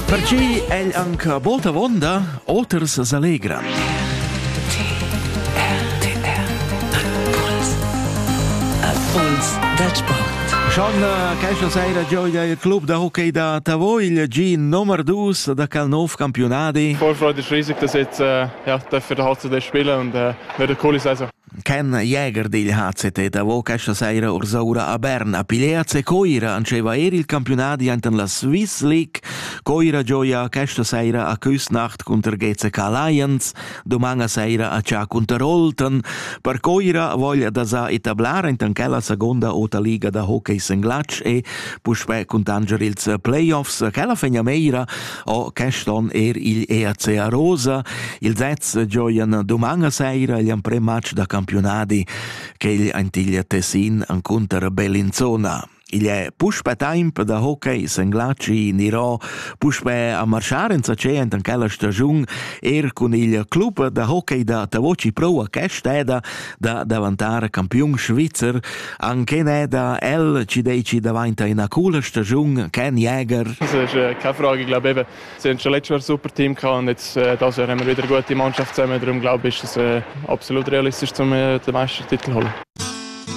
Perci egl anche molta vonda, oters s'allegran. Schon questa sera gioia il club da hockey da Tavoil, G nummer 2 da Calnov campionati. Vorfreude ist riesig, dass jetzt für den HCD spielen und wird eine coole Saison. Ken Jäger del HCD Tavo questa sera ursaura a Berna. Pileaz e Coira anceva il campionati enten la Swiss League. Coira gioia questa sera a Küsnacht contro GCK Lions. Domani sera a Cia contro Olten. Per Coira voglia da sa etablare enten quella seconda ota liga da hockey senglatsch e puspe contanger ils playoffs. Quella fegna meira o queston il EAC a Rosa. Il Zets gioian domani sera gli pre-match da campionati che gli antiglia Tessin incontra Bellinzona. Il è puspe tempo da hockey senglatsch nirò puspe a marciare in sacient in quella stagione con il club da hockey da Tavoci Pro a Chesteda da diventare campione svizzer anche ne da ci dici davanti in una coole stagione Ken Jäger. Das ist keine Frage, ich glaube eben, sie haben schon letztes Jahr ein super Team gehabt und jetzt das Jahr haben wir wieder eine gute Mannschaft zusammen, darum glaube ich, ist es absolut realistisch, den Meistertitel zu holen.